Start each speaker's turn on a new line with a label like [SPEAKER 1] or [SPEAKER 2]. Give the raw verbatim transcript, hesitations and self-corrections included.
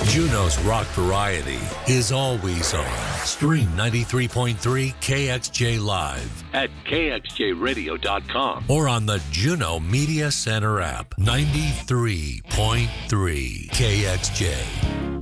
[SPEAKER 1] Juneau's rock variety is always on. Stream ninety-three point three K X J Live at K X J radio dot com or on the Juneau Media Center app. ninety-three point three K X J.